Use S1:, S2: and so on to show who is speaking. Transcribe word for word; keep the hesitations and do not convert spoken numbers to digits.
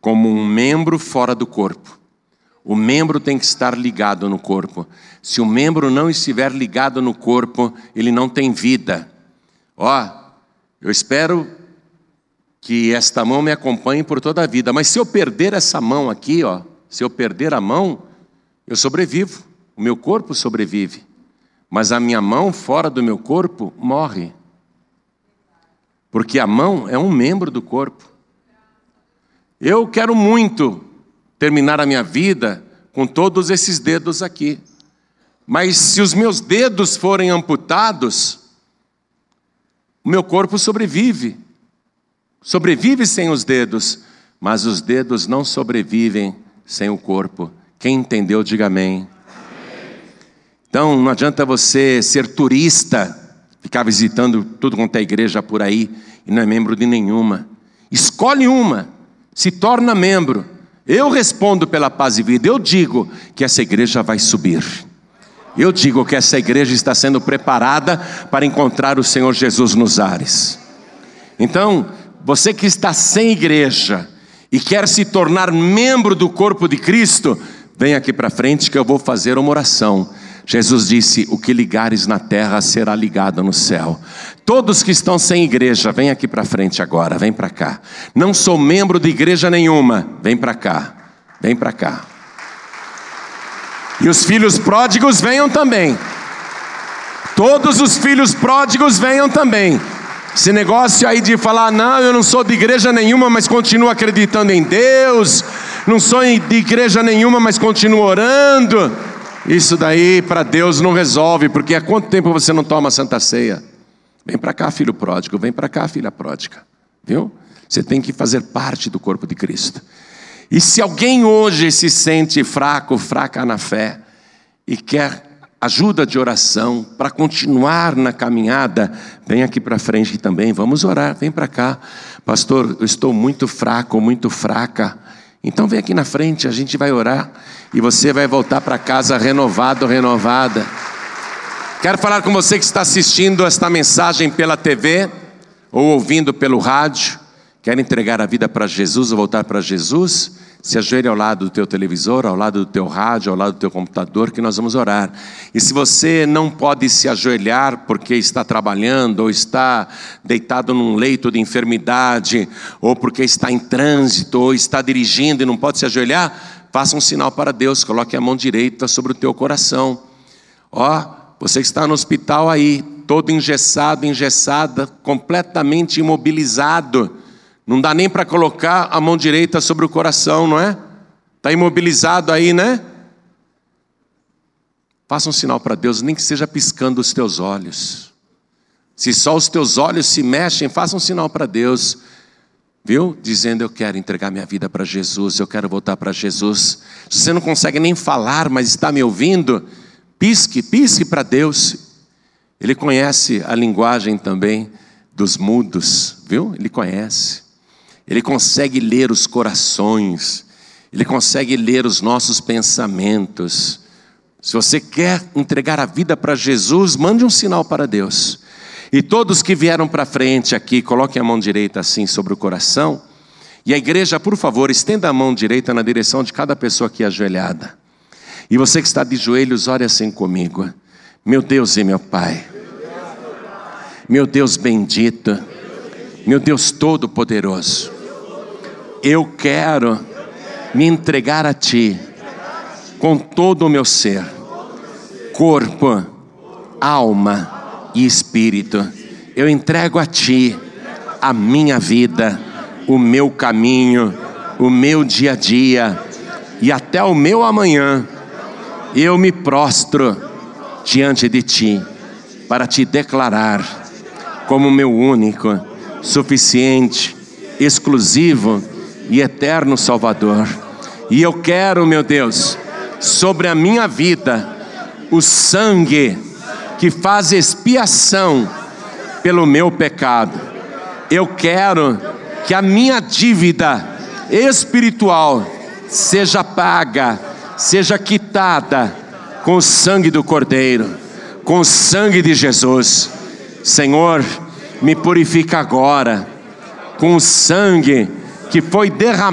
S1: como um membro fora do corpo. O membro tem que estar ligado no corpo. Se o membro não estiver ligado no corpo, ele não tem vida. Ó, eu espero que esta mão me acompanhe por toda a vida. Mas se eu perder essa mão aqui, ó, se eu perder a mão, eu sobrevivo. O meu corpo sobrevive. Mas a minha mão fora do meu corpo morre. Porque a mão é um membro do corpo. Eu quero muito terminar a minha vida com todos esses dedos aqui. Mas se os meus dedos forem amputados, o meu corpo sobrevive. Sobrevive sem os dedos, mas os dedos não sobrevivem sem o corpo. Quem entendeu, diga amém. Amém. Então, não adianta você ser turista, ficar visitando tudo quanto é igreja por aí, e não é membro de nenhuma. Escolhe uma, se torna membro. Eu respondo pela Paz e Vida, eu digo que essa igreja vai subir. Eu digo que essa igreja está sendo preparada para encontrar o Senhor Jesus nos ares. Então, você que está sem igreja e quer se tornar membro do corpo de Cristo, vem aqui para frente que eu vou fazer uma oração. Jesus disse, o que ligares na terra será ligado no céu. Todos que estão sem igreja, vem aqui para frente agora, vem para cá. Não sou membro de igreja nenhuma, vem para cá, vem para cá. E os filhos pródigos venham também. Todos os filhos pródigos venham também. Esse negócio aí de falar, não, eu não sou de igreja nenhuma, mas continuo acreditando em Deus. Não sou de igreja nenhuma, mas continuo orando. Isso daí para Deus não resolve, porque há quanto tempo você não toma a Santa Ceia? Vem para cá, filho pródigo, vem para cá, filha pródiga. Viu? Você tem que fazer parte do corpo de Cristo. E se alguém hoje se sente fraco, fraca na fé, e quer ajuda de oração para continuar na caminhada, vem aqui para frente também, vamos orar, vem para cá. Pastor, eu estou muito fraco, muito fraca. Então vem aqui na frente, a gente vai orar, e você vai voltar para casa renovado, renovada. Quero falar com você que está assistindo esta mensagem pela T V, ou ouvindo pelo rádio, quer entregar a vida para Jesus ou voltar para Jesus? Se ajoelhe ao lado do teu televisor, ao lado do teu rádio, ao lado do teu computador, que nós vamos orar. E se você não pode se ajoelhar porque está trabalhando, ou está deitado num leito de enfermidade, ou porque está em trânsito, ou está dirigindo e não pode se ajoelhar, faça um sinal para Deus, coloque a mão direita sobre o teu coração. Ó, você que está no hospital aí, todo engessado, engessada, completamente imobilizado, não dá nem para colocar a mão direita sobre o coração, não é? Está imobilizado aí, né? Faça um sinal para Deus, nem que seja piscando os teus olhos. Se só os teus olhos se mexem, faça um sinal para Deus. Viu? Dizendo, eu quero entregar minha vida para Jesus, eu quero voltar para Jesus. Se você não consegue nem falar, mas está me ouvindo, pisque, pisque para Deus. Ele conhece a linguagem também dos mudos, viu? Ele conhece. Ele consegue ler os corações. Ele consegue ler os nossos pensamentos. Se você quer entregar a vida para Jesus, mande um sinal para Deus. E todos que vieram para frente aqui, coloquem a mão direita assim sobre o coração. E a igreja, por favor, estenda a mão direita na direção de cada pessoa aqui ajoelhada. E você que está de joelhos, ore assim comigo. Meu Deus e meu Pai. Meu Deus bendito. Meu Deus todo-poderoso. Eu quero me entregar a Ti com todo o meu ser, corpo, alma e espírito. Eu entrego a Ti a minha vida, o meu caminho, o meu dia a dia e até o meu amanhã. Eu me prostro diante de Ti para Te declarar como meu único, suficiente, exclusivo e eterno Salvador. E eu quero, meu Deus, sobre a minha vida, o sangue que faz expiação pelo meu pecado. Eu quero que a minha dívida espiritual seja paga, seja quitada com o sangue do Cordeiro, com o sangue de Jesus. Senhor, me purifica agora com o sangue que foi derramado